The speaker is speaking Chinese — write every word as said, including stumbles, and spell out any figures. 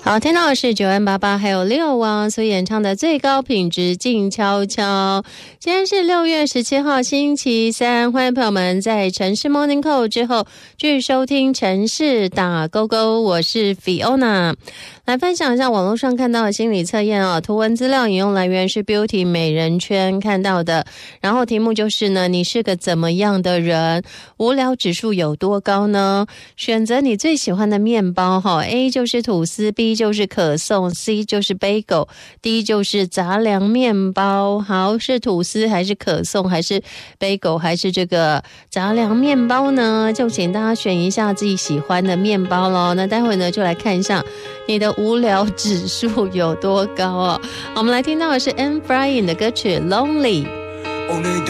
好，听到的是九 N 八八还有六王所演唱的最高品质静悄悄。今天是六月十七号星期三，欢迎朋友们在城市 Morning Call 之后继续收听城市打勾勾，我是 Fiona。来分享一下网络上看到的心理测验哦，图文资料引用来源是 Beauty 美人圈看到的，然后题目就是呢，你是个怎么样的人？无聊指数有多高呢？选择你最喜欢的面包哈 ，A 就是吐司 ，B 就是可颂 ，C 就是 bagel，D 就是杂粮面包。好，是吐司还是可颂还是 bagel 还是这个杂粮面包呢？就请大家选一下自己喜欢的面包咯。那待会呢就来看一下你的无聊指数有多高哦。我们来听到的是 Anne Flying 的歌曲 Lonely。